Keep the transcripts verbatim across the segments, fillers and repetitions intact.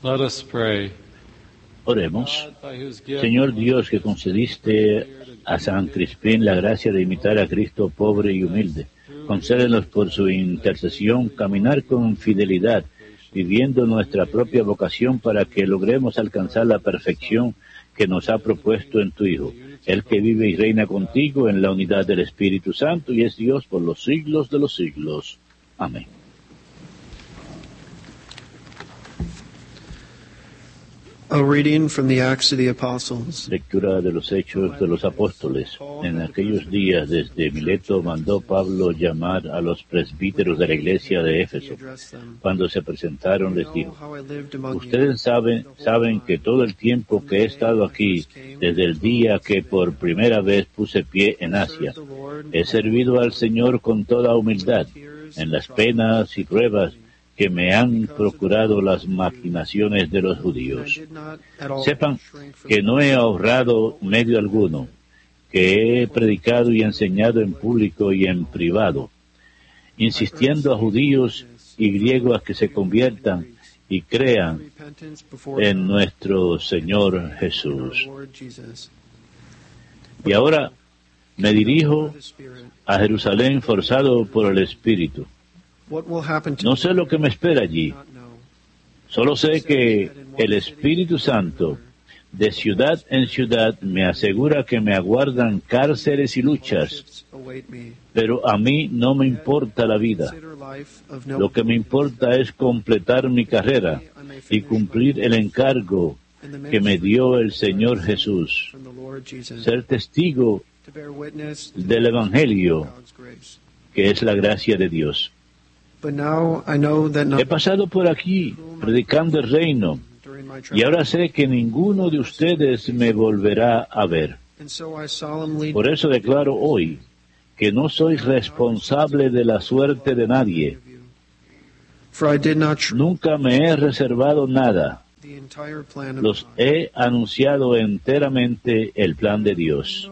Let us pray. Oremos. Señor Dios, que concediste a San Crispín la gracia de imitar a Cristo pobre y humilde, concédenos por su intercesión caminar con fidelidad, viviendo nuestra propia vocación para que logremos alcanzar la perfección que nos ha propuesto en tu Hijo, el que vive y reina contigo en la unidad del Espíritu Santo y es Dios por los siglos de los siglos. Amén. A reading from the Acts of the Apostles. Lectura de los Hechos de los Apóstoles. En aquellos días, desde Mileto, mandó Pablo llamar a los presbíteros de la iglesia de Éfeso. Cuando se presentaron, les dijo: Ustedes saben, saben que todo el tiempo que he estado aquí, desde el día que por primera vez puse pie en Asia, he servido al Señor con toda humildad, en las penas y pruebas que me han procurado las maquinaciones de los judíos. Sepan que no he ahorrado medio alguno, que he predicado y enseñado en público y en privado, insistiendo a judíos y griegos a que se conviertan y crean en nuestro Señor Jesús. Y ahora me dirijo a Jerusalén forzado por el Espíritu. No sé lo que me espera allí. Solo sé que el Espíritu Santo, de ciudad en ciudad, me asegura que me aguardan cárceles y luchas. Pero a mí no me importa la vida. Lo que me importa es completar mi carrera y cumplir el encargo que me dio el Señor Jesús. Ser testigo del Evangelio, que es la gracia de Dios. He pasado por aquí predicando el reino y ahora sé que ninguno de ustedes me volverá a ver. Por eso declaro hoy que no soy responsable de la suerte de nadie. Nunca me he reservado nada. Los he anunciado enteramente el plan de Dios.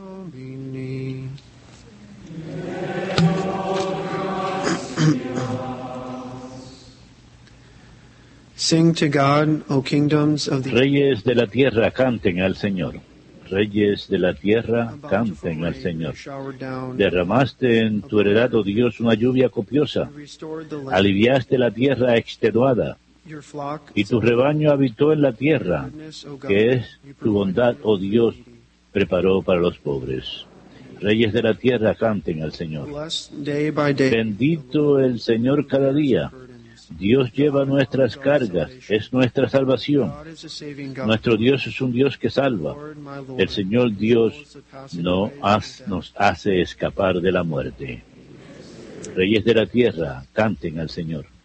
Sing to God, O kingdoms of the... Reyes de la tierra, canten al Señor. Reyes de la tierra, canten al Señor. Derramaste en tu heredad, oh Dios, una lluvia copiosa. Aliviaste la tierra extenuada. Y tu rebaño habitó en la tierra, que es tu bondad, oh Dios, preparó para los pobres. Reyes de la tierra, canten al Señor. Bendito el Señor cada día. Dios lleva nuestras cargas, es nuestra salvación. Nuestro Dios es un Dios que salva. El Señor Dios no has, nos hace escapar de la muerte. Reyes de la tierra, canten al Señor.